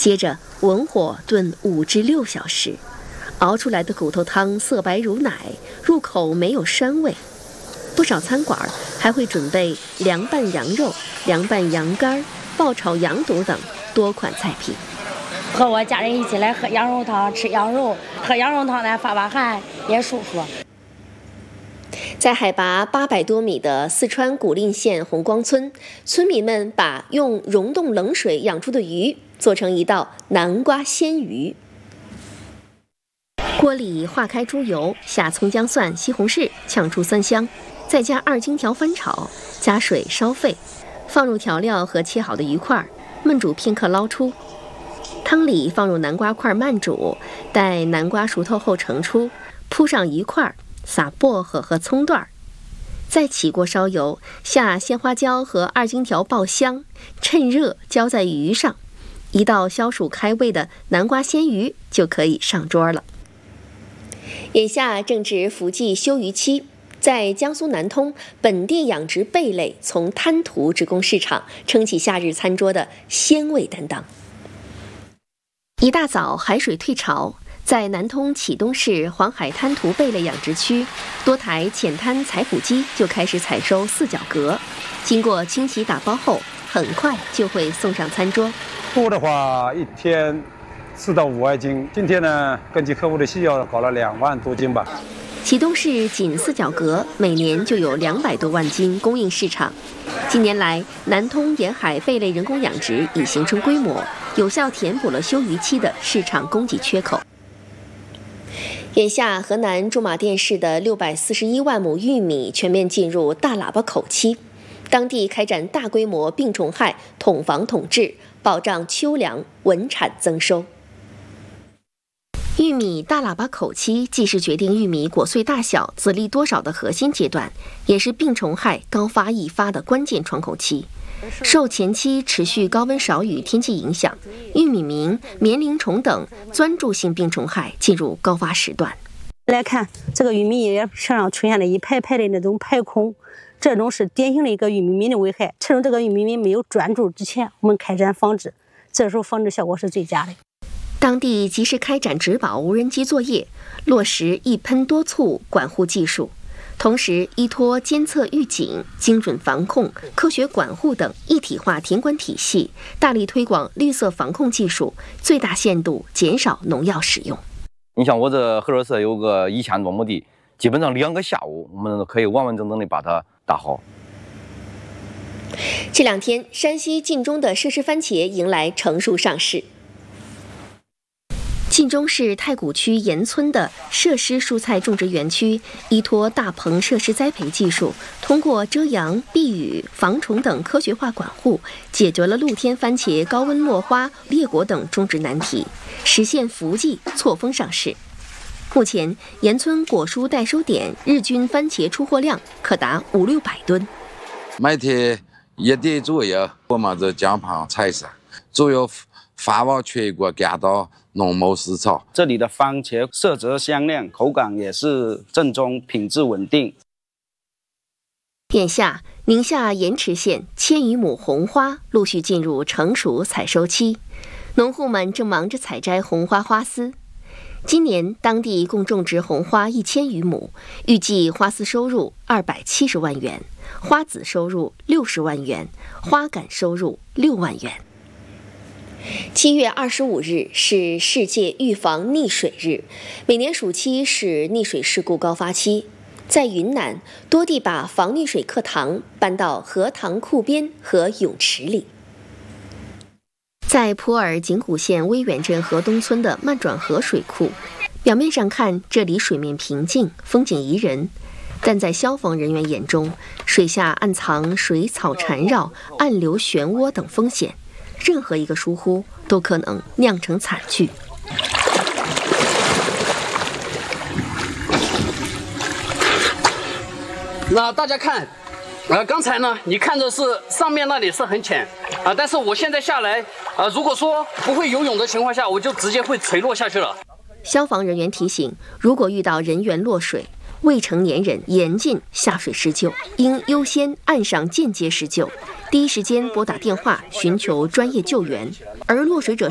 接着文火炖5至6小时，熬出来的骨头汤色白如奶，入口没有膻味。不少餐馆还会准备凉拌羊肉、凉拌羊肝、爆炒羊肚等多款菜品。 和我家人一起来喝羊肉汤，吃羊肉，喝羊肉汤呢发汗也舒服。 在海拔800多米的四川古蔺县红光村，村民们把用溶冻冷水养出的鱼做成一道南瓜鲜鱼。锅里化开猪油，下葱姜蒜、西红柿，炝出酸香，再加2荆条翻炒，加水烧沸，放入调料和切好的鱼块，焖煮片刻捞出。汤里放入南瓜块慢煮，待南瓜熟透后盛出，铺上鱼块，撒薄荷和葱段，再起锅烧油，下鲜花椒和2荆条爆香，趁热浇在鱼上，一道消暑开胃的南瓜鲜鱼就可以上桌了。眼下正值伏季休渔期，在江苏南通，本地养殖贝类从滩涂直供市场，撑起夏日餐桌的鲜味担当。一大早海水退潮，在南通启东市黄海滩涂贝类养殖区，多台浅滩采捕机就开始采收四角蛤，经过清洗打包后，很快就会送上餐桌。 多的话一天4到5万斤，今天呢，根据客户的需要，搞了2万多斤吧。 启东市仅四角蛤每年就有200多万斤供应市场。近年来，南通沿海贝类人工养殖已形成规模，有效填补了休渔期的市场供给缺口。眼下，河南驻马店市的641万亩玉米全面进入大喇叭口期，当地开展大规模病虫害统防统治，保障秋粮稳产增收。玉米大喇叭口期既是决定玉米果穗大小、籽粒多少的核心阶段，也是病虫害高发易发的关键窗口期。受前期持续高温少雨天气影响，玉米螟、棉铃虫等钻注性病虫害进入高发时段。 来看这个玉米叶上出现了一排排的那种排孔，这种是典型的一个玉米螟的危害。趁这个玉米螟没有钻注之前，我们开展防治，这时候防治效果是最佳的。 当地及时开展植保无人机作业，落实一喷多促管护技术，同时依托监测预警、精准防控、科学管护等一体化田管体系，大力推广绿色防控技术，最大限度减少农药使用。 你像我这合作社有个1000多亩地，基本上2个下午，我们可以完完整整的把它打好。 这2天，山西晋中的奢施番茄迎来成熟上市。晋中市太谷区盐村的设施蔬菜种植园区，依托大棚设施栽培技术，通过遮阳、避雨、防虫等科学化管护，解决了露天番茄高温落花、裂果等种植难题，实现伏季错峰上市。目前，盐村果蔬代收点日均番茄出货量可达500-600吨， 每天1点左右，我们这江旁采收，主要发往全国赶到农贸市场。 这里的番茄色泽香亮，口感也是正宗，品质稳定。 眼下，宁夏盐池县1000余亩红花陆续进入成熟采收期，农户们正忙着采摘红花花丝。今年当地共种植红花1000余亩，预计花丝收入270万元，花籽收入60万元，花杆收入6万元。7月25日是世界预防溺水日，每年暑期是溺水事故高发期。在云南，多地把防溺水课堂搬到荷塘库边和泳池里。在普洱景谷县威远镇河东村的慢转河水库，表面上看这里水面平静，风景宜人，但在消防人员眼中，水下暗藏水草缠绕、暗流漩涡等风险，任何一个疏忽都可能酿成惨剧。 那大家看，刚才呢，你看的是上面那里是很浅但是我现在下来如果说不会游泳的情况下，我就直接会垂落下去了。 消防人员提醒，如果遇到人员落水，未成年人严禁下水施救，应优先岸上间接施救，第一时间拨打电话寻求专业救援，而落水者